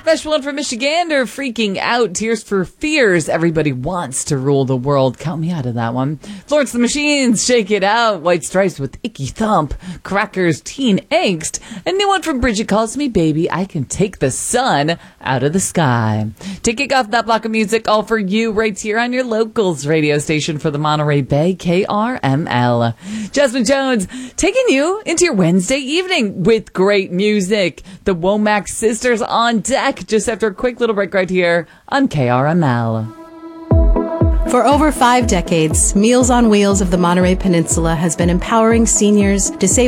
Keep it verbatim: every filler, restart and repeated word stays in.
Special one from Michigander, Freaking Out, Tears for Fears, Everybody Wants to Rule the World. Count me out of that one. Florence the Machines, Shake It Out, White Stripes with Icky Thump, Crackers, Teen Angst, a new one from Bridget Calls Me Baby, I Can Take the Sun Out of the Sky. To kick off that block of music, all for you right here on your locals radio station for the Monterey Bay, K R M L. Jasmine Jones, taking you into your Wednesday evening with great music. The Womack Sisters on deck just after a quick little break right here on K R M L. For over five decades, Meals on Wheels of the Monterey Peninsula has been empowering seniors, disabled